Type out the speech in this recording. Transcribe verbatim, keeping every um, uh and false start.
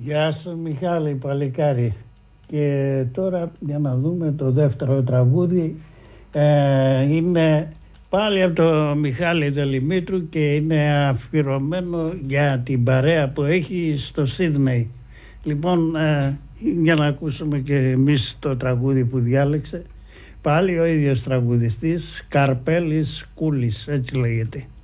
Γεια σου Μιχάλη παλικάρι. Και τώρα για να δούμε το δεύτερο τραγούδι. ε, είναι πάλι από το Μιχάλη Δελημήτρου και είναι αφιερωμένο για την παρέα που έχει στο Σίδνεϊ. Λοιπόν, ε, για να ακούσουμε και εμείς το τραγούδι που διάλεξε. Πάλι ο ίδιος τραγουδιστής, Καρπέλης Κούλης, έτσι λέγεται.